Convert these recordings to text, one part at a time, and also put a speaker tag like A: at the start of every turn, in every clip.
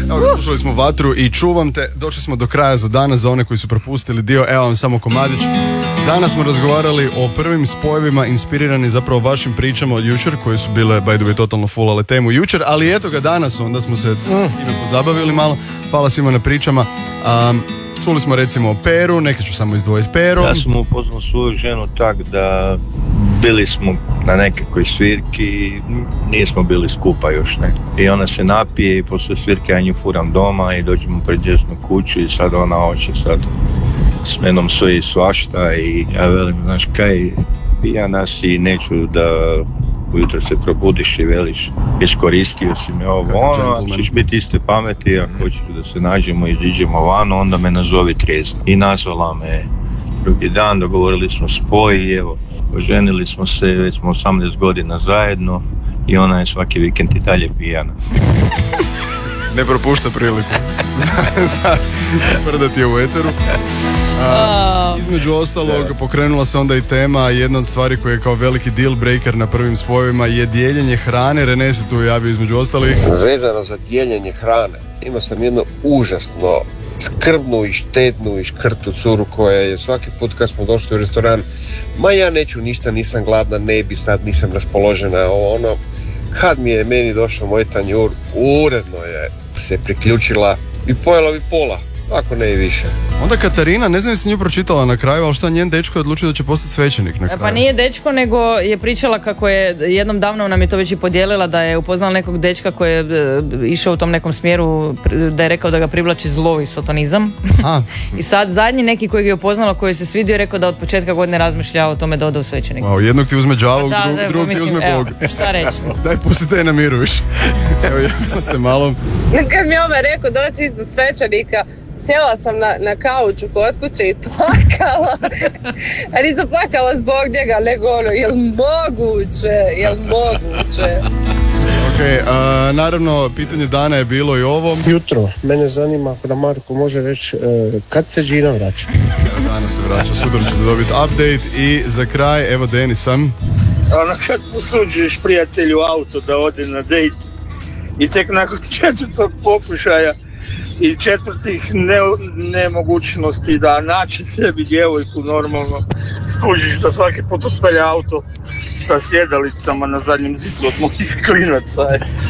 A: Evo ga, slušali smo Vatru i Čuvam te. Došli smo do kraja za danas, za one koji su propustili dio. Evo vam samo komadić. Danas smo razgovarali o prvim spojevima inspirirani zapravo vašim pričama od jučer, koje su bile, by the way, totalno fullale temu jučer, ali eto ga danas, onda smo se time pozabavili malo. Hvala svima na pričama. Čuli smo recimo o Peru, neke ću samo izdvojiti Peru.
B: Ja sam upoznao svoju ženu tak da bili smo na nekakvoj svirki, nismo bili skupa još, ne. I ona se napije i poslije svirke ja nju furam doma i dođemo pred njezinu kuću i sad ona hoće sad s menom sve i svašta i ja velim, znaš kaj, pijana si, neću da ujutro se probudiš i veliš, iskoristio si me ovo, ono, ćeš biti iste pameti, ako hoćeš da se nađemo i iziđemo vano, onda me nazovi trijezni. I nazvala me drugi dan, dogovorili smo spoj i evo, oženili smo se, već smo 18 godina zajedno i ona je svaki vikend i dalje pijana.
A: Ne propušta priliku za prdati u eteru. Između ostalog pokrenula se onda i tema, jedna od stvari koja je kao veliki deal breaker na prvim spojevima je dijeljenje hrane. Rene se tu javio između ostalih.
C: Vezano za dijeljenje hrane, imao sam jedno užasno skrbnu i štednu i škrtu curu koja je svaki put kad smo došli u restoran, ma ja neću ništa, nisam gladna, ne bi sad, nisam raspoložena, ono. Kad mi je meni došao moj tanjur, uredno je se priključila i pojela bi pola, ako ne i više.
A: Onda Katarina, ne znam jesi nju pročitala na kraju, ali šta njen dečko je odlučio da će postati svećenik na kraju?
D: Pa nije dečko, nego je pričala kako je, jednom davno nam je to već i podijelila, da je upoznala nekog dečka koji je išao u tom nekom smjeru, da je rekao da ga privlači zlo i sotonizam. I sad zadnji neki koji je upoznala, koji se svidio, je rekao da od početka godine razmišlja o tome da ode u svećenik.
A: Wow, jednog ti uzme đavo, drugog ti uzme Bog.
D: Šta reći?
A: Daj pustite je na miru više. Evo jedno se malo.
E: Kad mi ome rekao doći iza svećenika, sjela sam na kauču kod kuće i plakala. A nisam plakala zbog njega, nego ono, jel moguće?
A: Ok, naravno, pitanje dana je bilo i ovo.
F: Jutro, mene zanima ako da Marko može reći kad se Gina vraća.
A: Danas se vraća, sutra ćete dobiti update i za kraj, evo Denisam.
G: Ono kad posuđuješ prijatelju auto da ode na dejt i tek nakon 4. pokušaja i 4. nemogućnosti da naći sebi djevojku normalno, skužiš da svaki put otpelja auto sa sjedalicama na zadnjem zidu od mojih klinaca.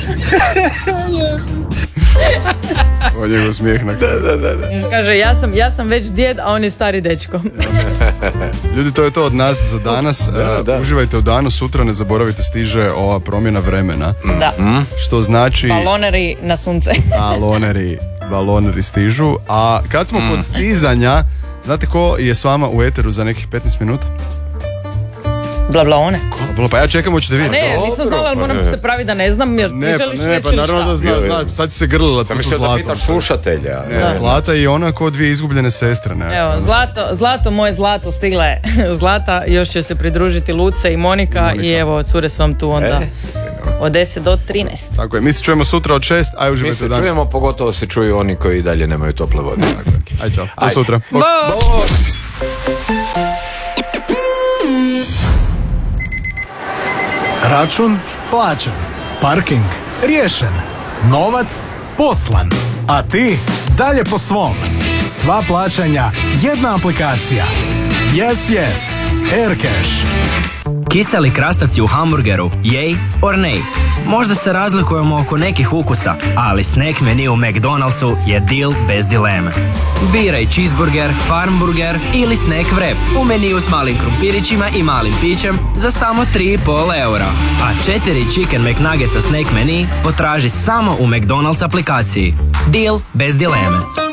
A: Ovo je njegov smijeh na kraju.
D: Da. Kaže, ja sam već djed, a on je stari dečko.
A: Ljudi, to je to od nas za danas. Uživajte u danu, sutra ne zaboravite, stiže ova promjena vremena.
D: Da.
A: Što znači...
D: Baloneri na sunce.
A: Baloneri stižu. A kad smo kod stizanja, znate ko je s vama u eteru za nekih 15 minuta?
D: Blablaone.
A: Pa ja čekam, hoćete vidjeti.
D: Ne, nisam znala, ali moram se pravi da ne znam, jer ti želiš reći
A: pa naravno da znam, sad si se grlila tu sa Zlatom.
H: Da pitaš slušatelja.
A: Zlata i ona kao dvije izgubljene sestre.
D: Evo, Zlato, moje Zlato, stigla je Zlata, još će se pridružiti Luce i Monika. I evo, cure su vam tu onda od 10 do 13.
A: Tako je, mi se čujemo sutra od 6, aj uživajte dan.
H: Mi se čujemo, pogotovo se čuju oni koji dalje nemaju tople vode.
A: Aj čao, do sutra.
D: Bog!
I: Račun plaćen, parking riješen, novac poslan, a ti dalje po svom. Sva plaćanja, jedna aplikacija. Yes. Aircash.
J: Kiseli krastavci u hamburgeru, yay or nay? Možda se razlikujemo oko nekih ukusa, ali snack menu u McDonald'su je deal bez dileme. Biraj cheeseburger, farmburger ili snack wrap u meniju s malim krumpirićima i malim pićem za samo 3,5 eura. A 4 chicken McNuggetsa snack menu potraži samo u McDonald's aplikaciji. Deal bez dileme.